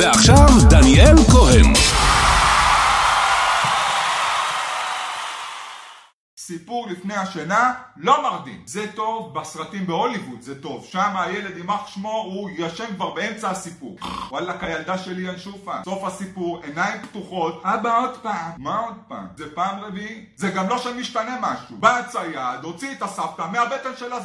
ועכשיו דניאל כהן. סיפור לפני השינה לא מרדים. זה טוב בסרטים בהוליווד, זה טוב. שם הילד יימח שמו, הוא ישן כבר באמצע הסיפור. וואלק, הילדה שלי ינשופה. סוף הסיפור, עיניים פתוחות. אבא עוד פעם. מה עוד פעם? זה פעם רביעי? זה גם לא שמשתנה משהו. בא הצייד, הוציא את הסבתא מהבטן שלה.